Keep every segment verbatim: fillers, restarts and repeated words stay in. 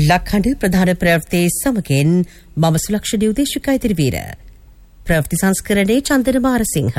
ලක්හඬ ප්‍රධාන ප්‍රවෘත්ති සමගින් මම සුලක්ෂණී උදේශිකා ඉදිරිවීර. ප්‍රවෘත්ති සංස්කරණයේ චන්දන මාරසිංහ.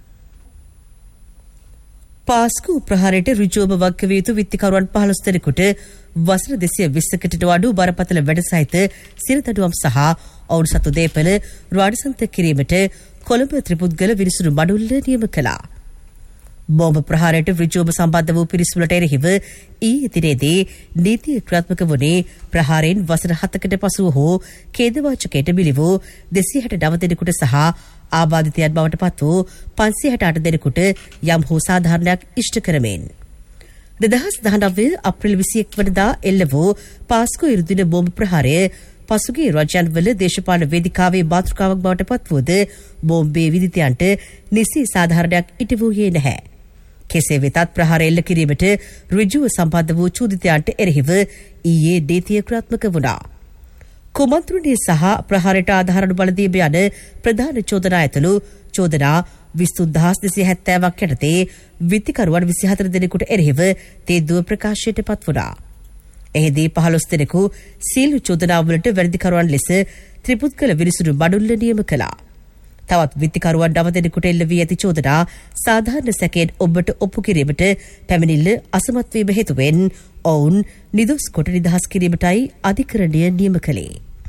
පාස්කු ප්‍රහාරයට ඍජුවම වගකිව යුතු විත්තිකරුවන් පහළොස් දෙනෙකුට වසර දෙසිය විස්සකට වඩා බරපතල වැඩ සහිත සිරදඬුවම් සහ ඔවුන් සතු දේපල රාජසන්ත කිරීමට කොළඹ ත්‍රිපුද්ගල විනිසුරු මඩුල්ල නියම කළා. බෝම්බ ප්‍රහාරයට ඍජුවම සම්බන්ධ වූ පිරිස් වලට එරෙහිව ඊයේ දිනේදී නීතිය ක්‍රියාත්මක වුණේ ප්‍රහාරයෙන් වසර හතකට පසුව හෝ ඛේදවාචකයට බිලි වූ දෙසිය හැට නව දෙනෙකුට සහ ආබාධිතයන් බවට පත් වූ පන්සිය හැට අට දෙනෙකුට යම් හෝ සාධාරණයක් ඉෂ්ට කරමින්. දෙදහස් දහනවය අප්‍රේල් විසිඑක වනදා එල්ල වූ පාස්කු ඉරුදින බෝම්බ ප්‍රහාරය පසුගිය රජයන්වල දේශපාලන වේදිකාවේ මාතෘකාවක් බවට පත් වූද බෝම්බේ විදිතයන්ට නිසි සාධාරණයක් ඉටු වූයේ නැහැ. කෙසේ වෙතත් ප්‍රහාරය එල්ල කිරීමට ඍජුව සම්බන්ධ වූ චෝදිතයන්ට එරෙහිව ඊයේ නීතිය ක්‍රියාත්මක වුණා. කුමන්ත්‍රණයේ සහ ප්‍රහාරයට ආධාරණ බලදීම යන ප්‍රධාන චෝදනා ඇතුළු චෝදනා විස්තුන් දහස් දෙසිය හැත්තෑවක් යටතේ විත්තිකරුවන් විසිහතර දෙනෙකුට එරෙහිව තේදුව ප්‍රකාශයට පත් වුණා. එහිදී පහළොස් දෙනෙකු සීළු චෝදනාවලට වැරදිකරුවන් ලෙස ත්‍රිපුද්ගල විනිසුරු මඩුල්ල නියම කළා. තවත් විත්තිකරුවන් නව දෙනෙකුට එල්ල වී ඇති චෝදනා සාධාරණ සැකයෙන් ඔබට ඔප්පු කිරීමට පැමිණිල්ල අසමත් වීම හේතුවෙන් ඔවුන් නිදොස් කොට නිදහස් කිරීමටයි අධිකරණය නියම කළේ.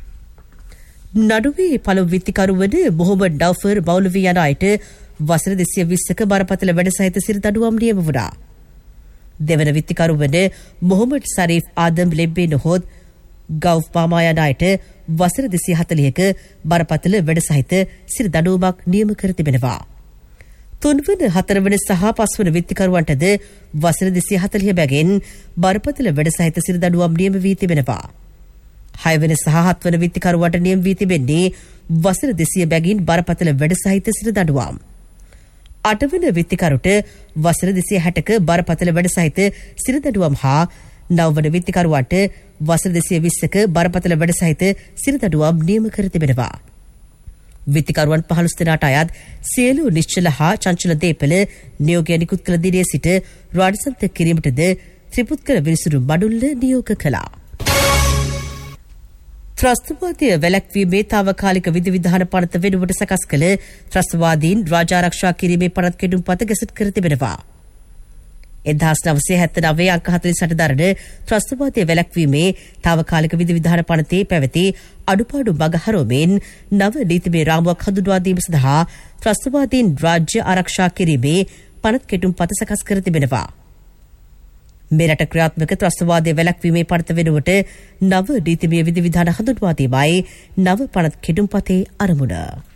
නඩුවේ පළමු විත්තිකරු වන මොහොමඩ් ඩව්ෆර් මෞලවී යන අයට වසර දෙසිය විස්සක බරපතල වැඩ සහිත සිරදඬුවම් නියම වුණා. දෙවන විත්තිකරු වන මොහොමඩ් සරීෆ් ආදම් ලෙබ්බේ නොහොත් ගව් පාමා යන අයට වසර දෙසිය හතළිහක බරපතල වැඩ සහිත සිරදඬුවමක් නියම කර තිබෙනවා. තුන්වන හතරවන සහ පස්වන විත්තිකරුවන්ටද වසර දෙසිය හතළිහ බැගින් බරපතල වැඩ සහිත සිරදඬුවම් නියම වී තිබෙනවා. හයවන සහ හත්වන විත්තිකරුවන්ට නියම වී තිබෙන්නේ වසර දෙසිය බැගින් බරපතල වැඩ සහිත සිරදඬුවම්. අටවන විත්තිකරුට වසර දෙසිය හැටක බරපතල වැඩ සහිත සිරදඬුවම් හා නවවන විත්තිකරුවන්ට වසර දෙසිය විස්සක බරපතල වැඩ සහිත සිරදඬුවම් නියම කර තිබෙනවා. විත්තිකරුවන් පහළොස් දෙනාට අයත් සියලු නිශ්චල හා චංචල දේපල නියෝගය නිකුත් කළ දිනේ සිට රාජසන්ත කිරීමටද ත්‍රිපුද්ගල විනිසුරු මඩුල්ල නියෝග කළා. ත්‍රස්තවාදය වැළැක්වීමේ තාවකාලික විධිවිධාන පනත වෙනුවට සකස් කළ ත්‍රස්තවාදීන් රාජාරක්ෂා කිරීමේ පනත් කෙටුම්පත ගැසට් කර තිබෙනවා. එදහස් නවසිය හැත්තනවය අංක හතළිස් අට දරන ත්‍රස්තවාදය වැළැක්වීමේ තාවකාලික විධිවිධාන පනතේ පැවති අඩුපාඩු මග හරවමින් නව නීතිමය රාමුවක් හඳුන්වා දීම සඳහා ත්‍රස්තවාදීන් රාජ්‍ය ආරක්ෂා කිරීමේ පනත් කෙටුම්පත සකස් කර තිබෙනවා. මෙරට ක්‍රියාත්මක ත්‍රස්තවාදය වැළැක්වීමේ පනත වෙනුවට නව නීතිමය විධිවිධාන හඳුන්වා දීමයි නව පනත් කෙටුම්පතේ අරමුණ.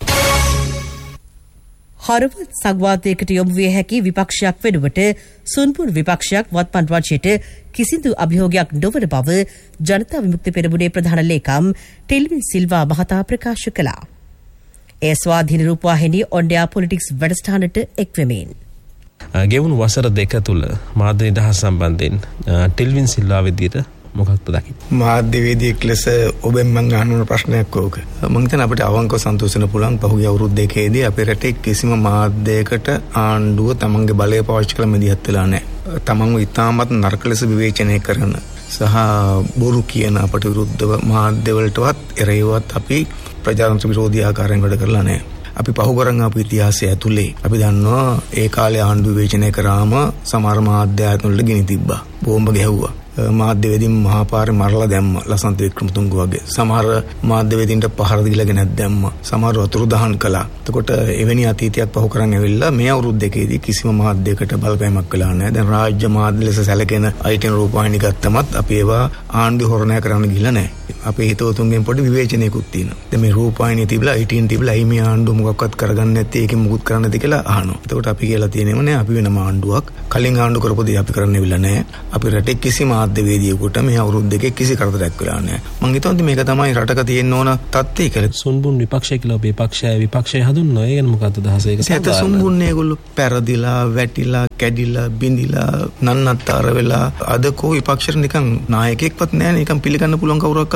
හරවත් සංවාදයකට යොමු විය හැකි විපක්ෂයක් වෙනුවට සුන්පුන් විපක්ෂයක් වත්මන් රජයට කිසිදු අභියෝගයක් නොවන බව ජනතා විමුක්ති පෙරමුණේ ප්‍රධාන ලේකම් ටෙල්වින් සිල්වා මහතා ප්‍රකාශ කළා. ඒ ස්වාධීන රූපවාහිනී ඔන්ඩයා පොලිටික්ස් වැඩසටහනට එක්වෙමින් ගෙවුණු වසර දෙක තුළ මාධ්‍ය නිදහස සම්බන්ධයෙන් ටෙල්වින් සිල්වා විදියට මොකක්ද දකින්නේ? මාධ්‍යවේදියෙක් ලෙස ඔබෙන් මම අහන ප්‍රශ්නයක් ඕක. මම හිතන අපිට අවංකව සන්තෝෂ වෙන්න පුළුවන් පහුගිය අවුරුදු දෙකේදී අපේ රටේ කිසිම මාධ්‍යයකට ආණ්ඩුව තමන්ගේ බලය පාවිච්චි කළ මෙදිහත් වෙලා නැහැ. තමන්ව ඉතාමත් නරක ලෙස විවේචනය කරන සහ බොරු කියන අපට විරුද්ධව මාධ්‍යවලටවත් එරෙහිවත් අපි ප්‍රජාතන්ත්‍ර විරෝධී ආකාරයෙන් වැඩ කරලා නැහැ. අපි පහුකරන් ආපු ඉතිහාසය ඇතුලේ අපි දන්නවා ඒ කාලේ ආණ්ඩුව විවේචනය කරාම සමහර මාධ්‍ය ආයතන වලට ගිනි තිබ්බා. බෝම්බ ගැහුවා. මාධ්‍යවේදීන් මහා පාරේ මරලා දැම්ම ලසන්ත වික්‍රමතුංග වගේ. සමහර මාධ්‍යවේදීන්ට පහර දීලා ගෙනත් දැම්ම. සමහර වතුරු දහන් කළා. එතකොට එවැනි අතීතයක් පහු කරන් ඇවිල්ලා මේ අවුරුදු දෙකේදී කිසිම මාධ්‍යයකට බලපෑමක් කළා නැහැ. දැන් රාජ්‍ය මාධ්‍ය ලෙස සැලකෙන අයිටන් රූපවාහිනී ගත්තමත් අපි ඒවා ආණ්ඩුව හොරණය කරන්න ගිහිල්ලා නැහැ. අපේ හිතවතුන්ගෙන් පොඩි විවේචනයකුත් තියෙනවා. දැන් මේ රූපවාහිනිය තිබිලා අයිටන් තිබිලා අයි මේ ආණ්ඩුව මොකක්වත් කරගන්නේ නැත්තේ ඒකෙන් මුකුත් කරන්න නැති කියලා අහනවා. එතකොට අපි කියලා තියෙනව නේ අපි වෙනම ආණ්ඩුවක් කලින් ආණ්ඩුව කරපු දේ අපි කරන්න ඉවිල්ලා නැහැ. අපි රටේ කිසිම මාධ්‍යවේදියෙකුට මේ අවුරුදු දෙකේ කිසි කරදරයක් වෙලා නැහැ. මං හිතන්නේ මේක තමයි රටක තියෙන්න ඕන තත්ත්වය කියලා. සුන්බුන් විපක්ෂය කියලා ඔබේ පක්ෂය විපක්ෂය හඳුන්වනවා. ඒ ගැන මොකක්ද අදහස? ඒක සාධාරණ. සුන්බුන් ඒගොල්ලෝ පෙරදිලා, වැටිලා, කැඩිලා, බිඳිලා, නන්නත්තර වෙලා අද කෝ විපක්ෂයට නිකන් නායකයෙක්වත් නැහැ. නිකන් පිළිගන්න පුළුවන් කවුරක්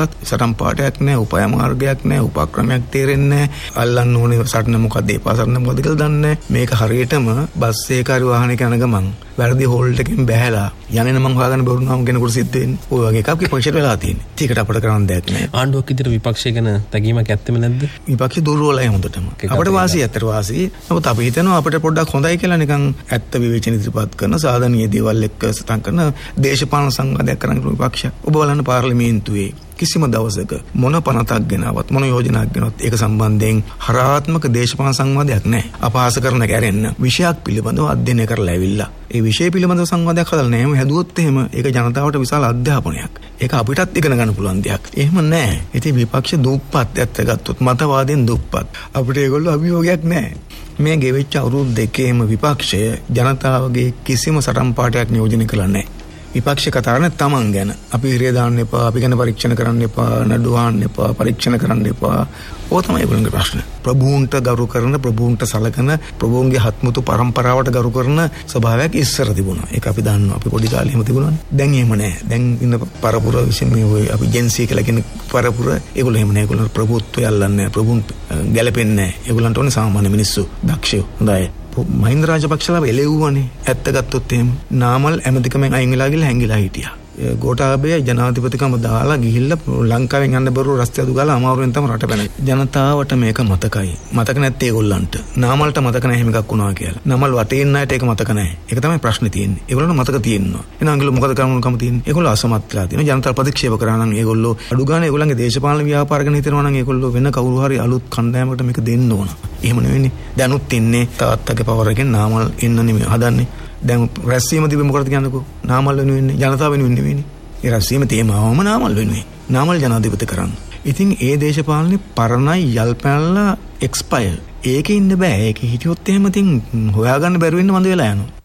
මොකක්වත් සටන් පාඩයක් නැහැ, උපාය මාර්ගයක් නැහැ, උපක්‍රමයක් තේරෙන්නේ නැහැ. අල්ලන්න ඕනේ සටන මොකද්ද, ඒ පාසටන මොකද්ද කියලා දන්නේ නැහැ. මේක හරියටම බස් එකේ හරි වාහනයක යන ගමන් වැරදි හෝල්ඩ් එකකින් බැහැලා යන්නේ මං හොයාගන්න බැරුණාම කෙනෙකුට සිද්ධ වෙන්නේ. ඔය වගේ එකක් විපක්ෂයට වෙලා තියෙන්නේ. ඒකට අපිට කරන්න දෙයක් නැහැ. ආණ්ඩුවක් විදිහට විපක්ෂය ගැන තැගීමක් ඇත්තෙම නැද්ද? විපක්ෂ දුර්වලයි හොඳටම. අපිට වාසිය ඇත්තට වාසිය. නමුත් අපි හිතනවා අපිට පොඩ්ඩක් හොඳයි කියලා නිකන් ඇත්ත විවේචන ඉදිරිපත් කරන සාධනීය දේවල් එක්ක සටන් කරන දේශපාලන සංවාදයක් කරන විපක්ෂ. ඔබ බලන්න පාර්ලිමේන්තුවේ කිසිම දවසක මොන පනතක් ගෙනාවත් මොන යෝජනාවක් ගෙනාවත් ඒක සම්බන්ධයෙන් හරාත්මක දේශපාලන සංවාදයක් නැහැ. අපහාස කරන කැරෙන්න විෂයක් පිළිබඳව අධ්‍යයනය කරලා ඇවිල්ලා ඒ විෂය පිළිබඳව සංවාදයක් හදලා නැහැ. එහෙම හැදුවොත් එහෙම ඒක ජනතාවට විශාල අධ්‍යාපනයක්. ඒක අපිටත් ඉගෙන ගන්න පුළුවන් දෙයක්. එහෙම නැහැ. ඉතින් විපක්ෂ දුප්පත් ඇත්ත ගත්තොත් මතවාදයෙන් දුප්පත්. අපිට ඒගොල්ලෝ අභියෝගයක් නැහැ. මේ ගෙවිච්ච අවුරුදු දෙකේම විපක්ෂය ජනතාවගේ කිසිම සටන් පාඨයක් නියෝජනය කළා නැහැ. විපක්ෂ කතා කරන්නේ තමන් ගැන. අපි ඉරිය දාන්න එපා, අපි ගැන පරීක්ෂණ කරන්න එපා, නඩු අහන්න එපා, පරීක්ෂණ කරන්න එපා. ඕක තමයි ඒගොල්ලන්ගේ ප්‍රශ්න. ප්‍රභූන්ට ගරු කරන, ප්‍රභූන්ට සලකන, ප්‍රභූන්ගේ හත්මුතු පරම්පරාවට ගරු කරන ස්වභාවයක් ඉස්සර තිබුණා. ඒක අපි දන්නවා. අපි පොඩි කාලේ එහෙම තිබුණානේ. දැන් එහෙම නැහැ. දැන් ඉන්න පරපුර විසින් මේ ඔය අපි ජෙන්සී කියලා කියන පරපුර ඒගොල්ලෝ එහෙම නැහැ. ඒගොල්ලෝ ප්‍රභූත්වය අල්ලන්නේ නැහැ. ප්‍රභූන් ගැලපෙන්නේ නැහැ. ඒගොල්ලන්ට ඕනේ සාමාන්‍ය මිනිස්සු, දක්ෂයෝ, හොඳයි. මහින්ද රාජපක්ෂලා එළෙව්වනේ. ඇත්ත ගත්තොත් එහෙම නාමල් ඇමතිකමෙන් අයින් වෙලා ගිහලා හැංගිලා හිටියා. ගෝඨාභය ජනාධිපතිකම දාලා ගිහිල්ලා ලංකාවෙන් යන්න බැරුව රස්තිය අදු ගාලා අමාරුවෙන් තමයි රට බැලන්නේ. ජනතාවට මේක මතකයි. මතක නැත්තේ ඒගොල්ලන්ට. නාමල්ට මතක නැහැ එහෙම එකක් වුණා කියලා. නාමල් වටේ ඉන්න අයට ඒක මතක නැහැ. ඒක තමයි ප්‍රශ්නේ තියෙන්නේ. ඒගොල්ලන්ට මතක තියෙනවා. එහෙනම් ඒගොල්ලෝ මොකද කරන්නකම තියෙන්නේ? ඒගොල්ලෝ අසමත්ලා තියෙනවා. ජනතාව ප්‍රතික්ෂේප කරා නම් ඒගොල්ලෝ අඩු ගානේ ඒගොල්ලන්ගේ දේශපාලන ව්‍යාපාර ගැන හිතනවා නම් ඒගොල්ලෝ වෙන කවුරු හරි අලුත් කණ්ඩායමකට මේක දෙන්න ඕන. එහෙම නෙවෙන්නේ. දැනුත් ඉන්නේ තාත්තගේ පවර් එකෙන් නාමල් එන්න නෙමෙයි හදන්නේ. දැන් රැස්වීම තිබෙ මොකටද කියන්නකෝ? නාමල් වෙනුවෙන් ජනතාව වෙනුවෙන් නෙවෙයිනේ. ඒ රැස්වීම තේමාවම නාමල් වෙනුවෙන්. නාමල් ජනාධිපති කරන්න. ඉතින් ඒ දේශපාලනේ පරණයි යල් පැනලා එක්ස්පයර්. ඒකේ ඉන්න බෑ. ඒකේ හිටියොත් එහෙම ඉතින් හොයාගන්න බැරුව ඉන්න වඳ වෙලා යනවා.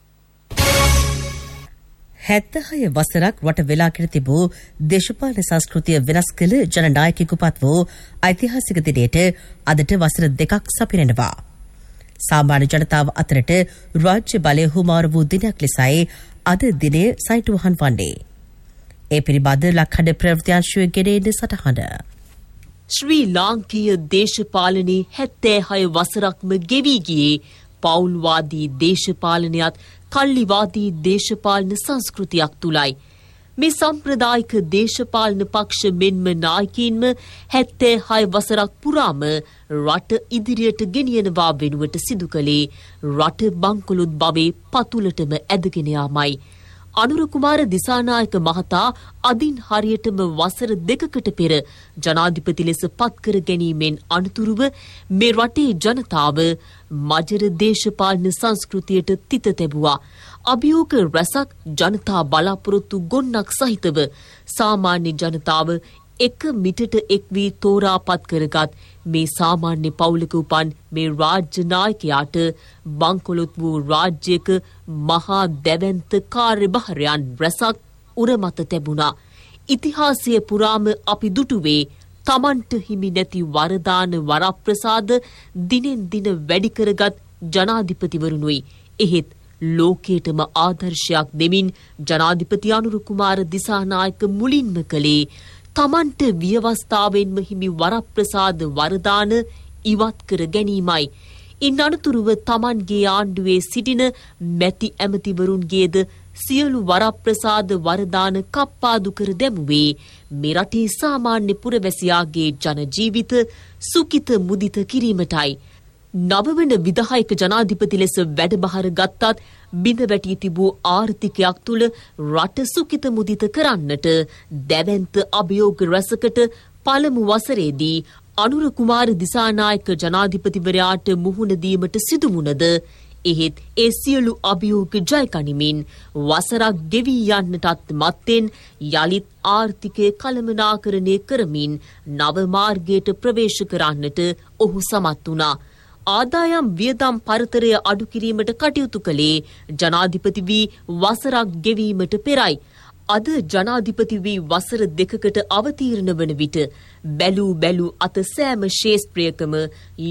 හැත්තහය වසරක් රට වෙලා කර තිබූ දේශපාලන සංස්කෘතිය වෙනස් කළ ජනනායකයෙකු පත් වූ ඓතිහාසික දිනයට අදට වසර දෙකක් සපිරෙනවා. සාමාන්‍ය ජනතාව අතරට රාජ්‍ය බලය හුමාරු වූ දිනයක් ලෙසයි අද දිනය සයිටුවහන් වන්නේ. ඒ පිළිබඳ ලක්හඬ ප්‍රවෘත්තිංශුවේ ගෙනෙන සටහන. ශ්‍රී ලාංකීය දේශපාලනයේ හැත්තෑහය වසරක්ම ගෙවී ගියේ පෞල්වාදී දේශපාලනයත් කල්ලිවාදී දේශපාලන සංස්කෘතියක් තුලයි. මේ සම්ප්‍රදායික දේශපාලන පක්ෂ මෙන්ම නායකයින්ම හැත්තෑහය වසරක් පුරාම රට ඉදිරියට ගෙනියනවා වෙනුවට සිදු කළේ රට බංකොලොත් බවේ පතුලටම ඇදගෙන යාමයි. අනුර කුමාර දිසානායක මහතා අදින් හරියටම වසර දෙකකට පෙර ජනාධිපති ලෙස පත්කර ගැනීමෙන් අනතුරුව මේ රටේ ජනතාව මජර දේශපාලන සංස්කෘතියට තිත තැබුවා. අභියෝග රැසක් ජනතා බලාපොරොත්තු ගොන්නක් සහිතව සාමාන්‍ය ජනතාව එක මිටට එක් වී තෝරා පත් කරගත් මේ සාමාන්‍ය පවුලක උපන් මේ රාජ්‍ය නායකයාට බංකොලොත් වූ රාජ්‍යයක මහා දැවැන්ත කාර්යභාරයන් රැසක් උරමත තැබුණා. ඉතිහාසය පුරාම අපි දුටුවේ තමන්ට හිමි නැති වරදාන වරප්‍රසාද දිනෙන් දින වැඩි කරගත් ජනාධිපතිවරුනුයි. එහෙත් ලෝකයටම ආදර්ශයක් දෙමින් ජනාධිපති අනුර කුමාර දිසානායක මුලින්ම කළේ තමන්ට ව්‍යවස්ථාවෙන්ම හිමි වරප්‍රසාද වරදාන ඉවත් කර ගැනීමයි. ඉන් අනතුරුව තමන්ගේ ආණ්ඩුවේ සිටින මැති ඇමතිවරුන්ගේද සියලු වරප්‍රසාද වරදාන කප්පාදු කර දැමුවේ මේ රටේ සාමාන්‍ය පුරවැසියාගේ ජන ජීවිත සුඛිත මුදිත කිරීමටයි. නවවන විධායක ජනාධිපති ලෙස වැඩබහර ගත්තත් බිඳ වැටී තිබූ ආර්ථිකයක් තුළ රට සුඛිත මුදිත කරන්නට දැවැන්ත අභියෝග රැසකට පළමු වසරේදී අනුර කුමාර දිසානායක ජනාධිපතිවරයාට මුහුණ දීමට සිදුවුණද එහෙත් ඒ සියලු අභියෝග ජය ගනිමින් වසරක් ගෙවී යන්නටත් මත්තෙන් යලිත් ආර්ථිකය කළමනාකරණය කරමින් නව මාර්ගයට ප්‍රවේශ කරන්නට ඔහු සමත් වුණා. ආදායම් වියදම් පරතරය අඩු කිරීමට කටයුතු කළේ ජනාධිපති වී වසරක් ගෙවීමට පෙරයි. අද ජනාධිපති වී වසර දෙකකට අවතීර්ණ වන විට බැලූ බැලූ අත සෑම ශේෂ්ත්‍රයකම